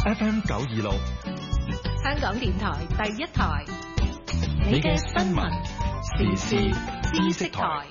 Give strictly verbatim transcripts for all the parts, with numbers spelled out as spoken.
F M 九二六， 香港電台第一台， 你嘅新聞時事知識台。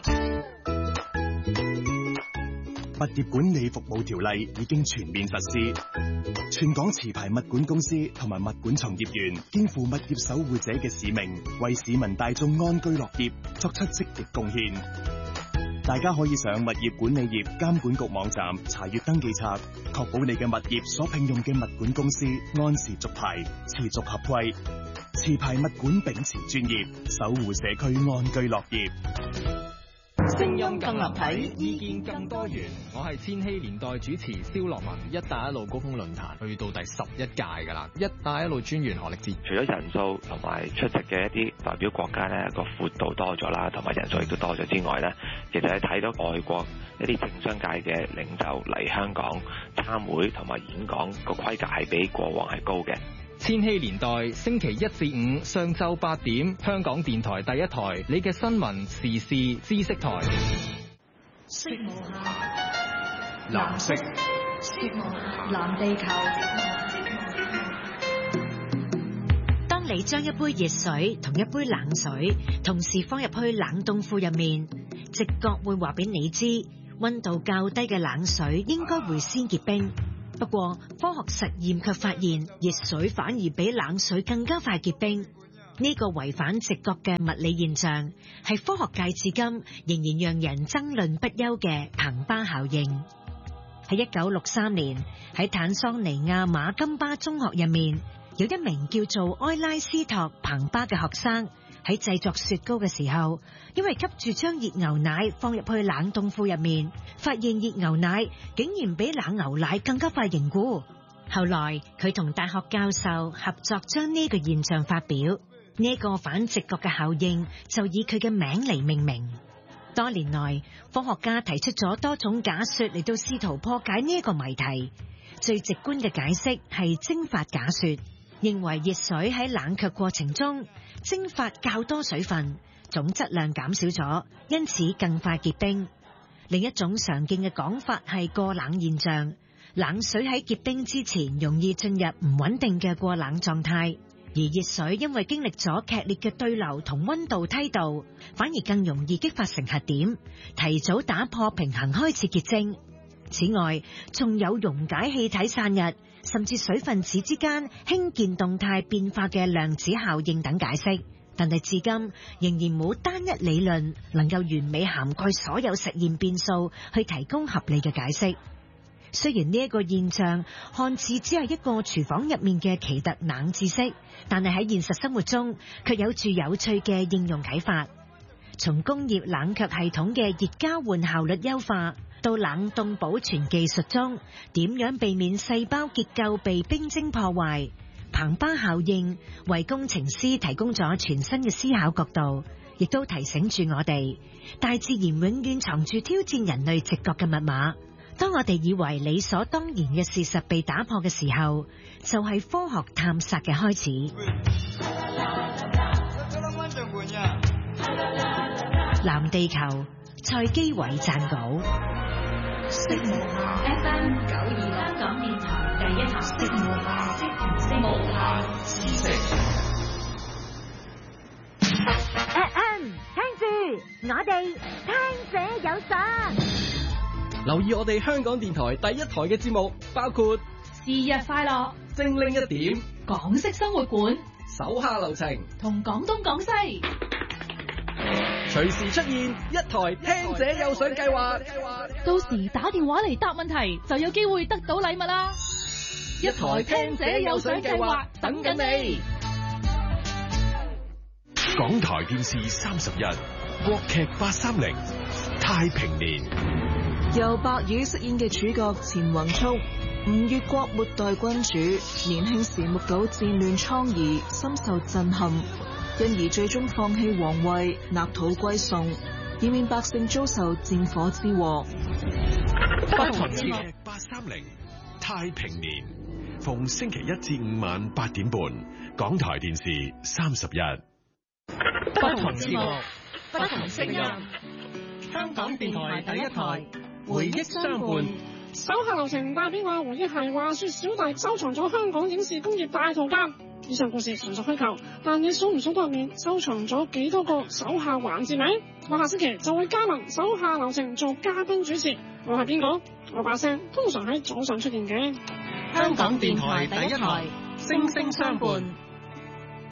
物業管理服務條例已經全面實施，全港持牌物管公司同埋物管從業員肩負物業守護者嘅使命，為市民大眾安居樂業作出積極貢獻。大家可以上物業管理業監管局網站查閱登記冊，確保你嘅物業所聘用嘅物管公司按時續牌、持續合規。持牌物管秉持專業，守護社區安居樂業。 聲音更立體，意見更多元。我係千禧年代主持蕭樂文。一帶一路高峰論壇去到第十一屆㗎啦。一帶一路專員何力智， 除咗人數同埋出席嘅一啲代表國家呢個闊度多咗啦，同埋人數亦都多咗之外呢，其實係睇到外國一啲政商界嘅領袖嚟香港參會同埋演講個規格係比過往係高嘅。 千禧年代星期一至五上晝八點，香港電台第一台，你嘅新聞時事知識台。 色無限， 藍色， 色無限，藍地球。當你將一杯熱水同一杯冷水同時放入去冷凍庫入面，直覺會話俾你知，溫度較低嘅冷水應該會先結冰。不過，科學實驗卻發現，熱水反而比冷水更加快結冰。呢個違反直覺嘅物理現象，係科學界至今仍然讓人爭論不休嘅彭巴效應。喺一九六三年，喺坦桑尼亞馬金巴中學入面，有一名叫做埃拉斯托彭巴嘅學生，喺製作雪糕嘅時候，因為急住將熱牛奶放入去冷凍庫入面，發現熱牛奶竟然比冷牛奶更加快凝固。後來佢同大學教授合作，將呢個現象發表，呢個反直覺嘅效應就以佢嘅名嚟命名。多年來，科學家提出咗多種假說嚟到試圖破解呢個謎題。最直觀嘅解釋係蒸發假說，認為熱水喺冷卻過程中蒸發較多水分，總質量減少咗，因此更快結冰。另一種常見嘅講法係過冷現象，冷水喺結冰之前容易進入唔穩定嘅過冷狀態，而熱水因為經歷咗劇烈嘅對流同溫度梯度，反而更容易激發成核點，提早打破平衡開始結晶。此外，仲有溶解氣體散逸，甚至水分子之間輕鍵動態變化嘅量子效應等解釋，但係至今仍然冇單一理論能夠完美涵蓋所有實驗變數去提供合理嘅解釋。雖然呢一個現象看似只係一個廚房入面嘅奇特冷知識，但係喺現實生活中卻有住有趣嘅應用啟發。從工業冷卻系統嘅熱交換效率優化，到冷凍保存技術中點樣避免細胞結構被冰晶破壞，彭巴效應為工程師提供咗全新嘅思考角度，亦都提醒住我哋，大自然永遠藏住挑戰人類直覺嘅密碼。當我哋以為理所當然嘅事實被打破嘅時候，就係科學探索嘅開始。藍地球，蔡基偉撰稿。色無限 F M 九二香港電台第一台。色無限，色無限知識。 F M 聽住，我哋聽者有賞。 留意我哋香港電台第一台嘅節目，包括是日快樂、 精靈一點、 港式生活館、 手下留情同廣東廣西。 隨時出現一台聽者有賞計劃， 到時打電話嚟答問題就有機會得到禮物啦！一台聽者有賞計劃等緊你。 港台電視三十一，國劇八三零，太平年。 由白宇飾演嘅主角錢宏聰，吳越國末代君主，年輕時目睹戰亂瘡痍，深受震撼。因而最終放棄皇位，納土歸宋，以免百姓遭受戰火之禍。 不同節劇八三零太平年，逢星期一至五晚八點半，港台電視三十一。 不同節目，不同聲音，香港電台第一台，回憶相伴， 手下留情代表我回憶係話說小弟收藏咗香港影視工業大圖鑑。以上故事純屬虛構，但你數唔數到入面收藏咗幾多個手下環節呢？我下星期就會加盟手下留情做嘉賓主持。我係邊個？我把聲通常喺早上出現嘅。 香港電台第一台，星聲相伴。